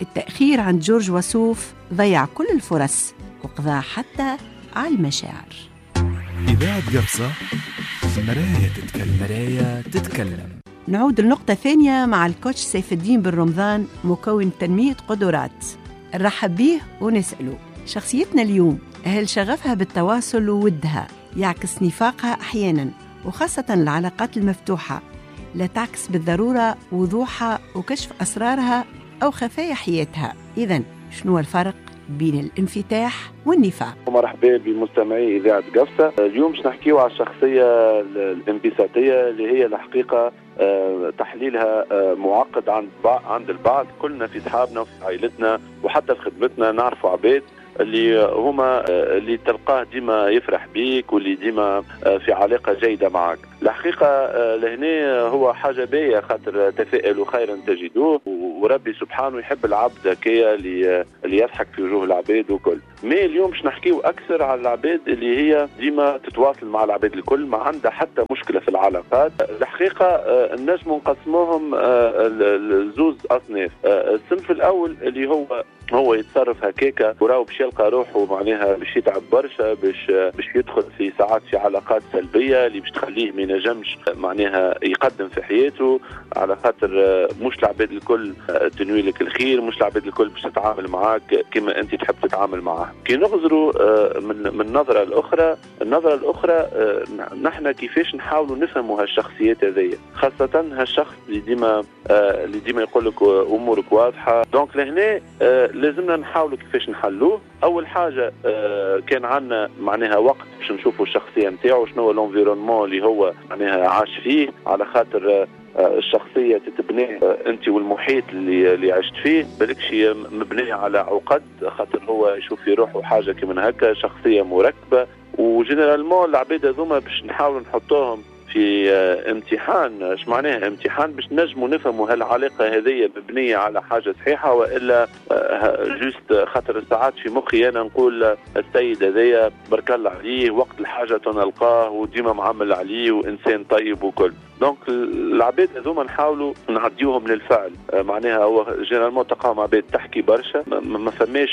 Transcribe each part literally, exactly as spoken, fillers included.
التأخير عند جورج وسوف ضيع كل الفرص وقضى حتى على المشاعر. إذاعة قفصة، مراية تتكلم. مراية تتكلم. نعود لنقطة ثانية مع الكوتش سيف الدين بن رمضان، مكون تنمية قدرات. نرحب به ونسأله شخصيتنا اليوم هل شغفها بالتواصل وودها يعكس نفاقها أحياناً، وخاصة العلاقات المفتوحة لا تعكس بالضرورة وضوحها وكشف أسرارها أو خفايا حياتها؟ إذن شنو الفرق بين الانفتاح والنفاق؟ مرحبا بمستمعي إذاعة قفصة. اليوم باش نحكيو على الشخصية الانبساطية اللي هي الحقيقة تحليلها معقد عند عند البعض. كلنا في صحابنا وفي عائلتنا وحتى في خدمتنا نعرفوا عباد اللي هما اللي تلقاه ديما يفرح بيك واللي ديما في علاقة جيدة معك. الحقيقة لهنا هو حاجة باهية، خاطر تفائلوا خيرا تجدوه، وربي سبحانه يحب العبد ذكية اللي اللي يضحك في وجوه العباد وكل. ما اليوم باش نحكيو أكثر على العباد اللي هي ديما تتواصل مع العباد الكل، ما عندها حتى مشكلة في العلاقات. الحقيقة الناس منقسموهم الزوز أصناف. الصنف الأول اللي هو هو يتصرف هكاكا وراو باش يلقى روحه معناها باش يتعب برشا، باش باش يدخل في ساعات في علاقات سلبيه اللي باش تخليه ما ينجمش معناها يقدم في حياته، على خاطر مش العباد الكل تنوي لك الخير، مش العباد الكل باش تتعامل معاك كما انت تحب تتعامل معاه. كي نغزروا من من النظره الاخرى، النظره الاخرى نحن كيفاش نحاولوا نفهموا هالشخصيات هذيا، خاصه هالشخص اللي ديما اللي ديما يقول لك امورك واضحه. دونك لهنا لازمنا نحاولوا كيفاش نحلوه. اول حاجه آه كان عندنا معناها وقت باش نشوفوا الشخصيه نتاعو، شنو هو الانفيرونمون اللي هو معناها عاش فيه، على خاطر آه الشخصيه تتبني آه انت والمحيط اللي اللي عشت فيه، بالكش مبنيه على عقد، خاطر هو يشوف في روحه حاجه كيما هكا، شخصيه مركبه. وجينيرالمون العباد هذوما باش نحاولوا نحطوهم في امتحان. اش معناها امتحان؟ باش نجموا نفهموا هالعلاقه هذه مبنيه على حاجه صحيحه والا جوست خاطر ساعات في مخي انا نقول السيد هذايا برك الله عليه وقت الحاجه نلقاه وديما معمل عليه وانسان طيب وكل. دونك العباد هذوما نحاولوا نعديوهم للفعل. معناها هو جينيرالمون تلقاهم عباد تحكي برشا، ما فماش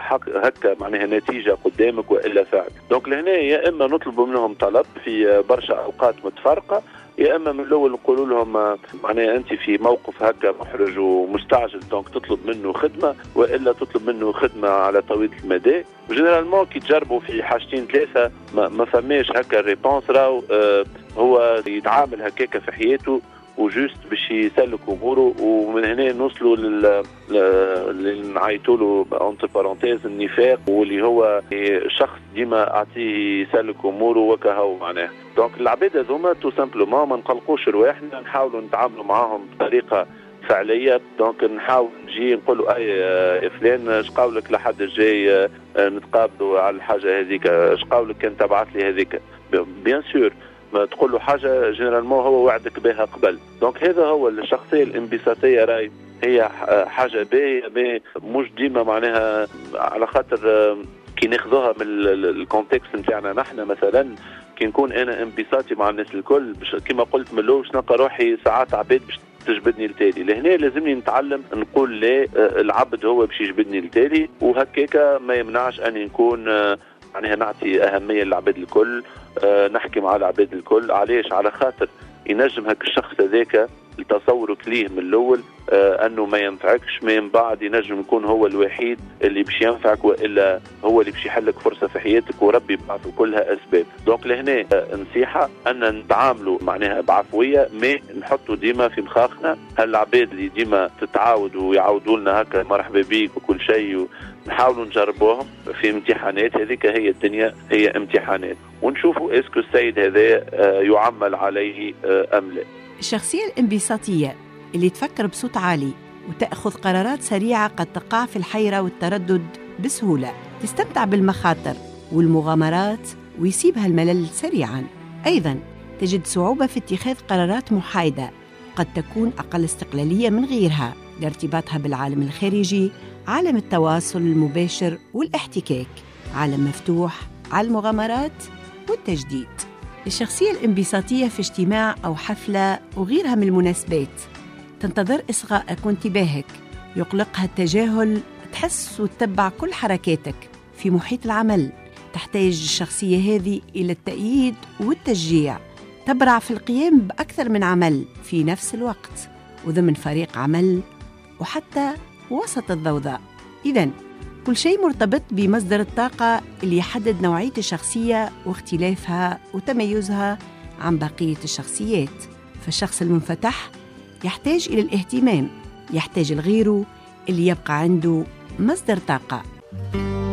هكا معناها نتيجه قدامك والا فعل. دونك لهنا يا اما نطلبوا منهم طلب في برشا اوقات متفرقه، يا اما من الاول نقولوا لهم معناها انت في موقف هكا محرج ومستعجل، دونك تطلب منه خدمه والا تطلب منه خدمه على طويل المدى. جينيرالمون كي تجربوا في حاجتين ثلاثه ما, ما فماش هكا الريبونس، راهو آه هو يتعامل هكاكا في حياته وجوست باش يسلك اموره. ومن هنا نوصلوا لل اللي نعيطوا له اونتر بارونتيز النفاق، واللي هو شخص ديما اعطيه يسلك اموره وكهو معناه. دونك العباد هذوما تو سامبلومون ما نقلقوش رواحنا، نحاولوا نتعاملوا معاهم بطريقه فعليه. دونك نحاول نجي نقولوا اي يا فلان اش قولك لحد الجاي نتقابلوا على الحاجه هذيك، اش قولك كان تبعث لي هذيك. بيان سور ما تقول له حاجه جينيرالمون هو وعدك بها قبل. دونك هذا هو الشخصيه الانبساطيه، راي هي حاجه باهيه مش ديما معناها، على خاطر كي ناخذوها من الكونتكست نتاعنا نحن. مثلا كي نكون انا انبساطي مع الناس الكل كما قلت من الاول باش نلقى روحي ساعات عباد باش تجبدني لتالي. لهنا لازمني نتعلم نقول لا، العبد هو باش يجبدني لتالي، وهكاكا ما يمنعش اني نكون يعني نعطي أهمية للعباد الكل. أه نحكي مع العباد الكل. علاش؟ على خاطر ينجم هك الشخص هذاك لتصورك ليه من الأول أه أنه ما ينفعكش، من بعد ينجم يكون هو الوحيد اللي باش ينفعك، وإلا هو اللي باش يحلك فرصة في حياتك، وربي بعث كلها أسباب. دونك لهنا أه نصيحة أن نتعاملوا معناها بعفوية، ما نحطوا ديما في مخاخنا هالعباد اللي ديما تتعاود ويعاودوا لنا هكا مرحبا بيك وكل شيء، نحاولوا نجربوهم في امتحانات. هذيك هي الدنيا، هي امتحانات، ونشوفوا اسكو السيد هذا يعمل عليه أم لا. الشخصية الانبساطية اللي تفكر بصوت عالي وتأخذ قرارات سريعة قد تقع في الحيرة والتردد بسهولة، تستمتع بالمخاطر والمغامرات ويسيبها الملل سريعاً. أيضاً تجد صعوبة في اتخاذ قرارات محايدة، قد تكون أقل استقلالية من غيرها لارتباطها بالعالم الخارجي، عالم التواصل المباشر والاحتكاك، عالم مفتوح على المغامرات والتجديد. الشخصية الانبساطية في اجتماع أو حفلة وغيرها من المناسبات تنتظر إصغائك وانتباهك، يقلقها التجاهل، تحس وتتبع كل حركاتك. في محيط العمل تحتاج الشخصية هذه إلى التأييد والتشجيع، تبرع في القيام بأكثر من عمل في نفس الوقت وضمن فريق عمل وحتى وسط الضوضاء. إذن كل شيء مرتبط بمصدر الطاقة اللي يحدد نوعية الشخصية واختلافها وتميزها عن بقية الشخصيات. فالشخص المنفتح يحتاج إلى الاهتمام، يحتاج الغيره اللي يبقى عنده مصدر طاقة.